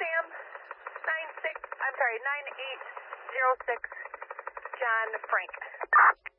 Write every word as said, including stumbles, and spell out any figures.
Sam. Nine six. I'm sorry. Nine eight zero six. John Frank.